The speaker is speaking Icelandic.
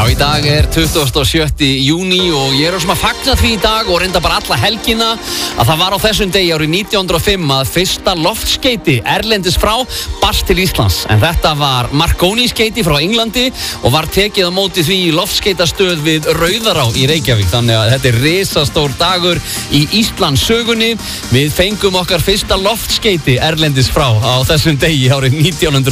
í dag 27. júní og ég svona að fagna því í dag og reynda bara alla helgina að það var á þessum degi árið 1905 að fyrsta loftskeyti erlendis frá barst til Íslands. En þetta var Marconi skeyti frá Englandi og var tekið á móti því í loftskeytastöð við Rauðará í Reykjavík. Þannig að þetta risastór dagur í Íslands sögunni. Við fengum okkar fyrsta loftskeyti erlendis frá á þessum degi árið 1905.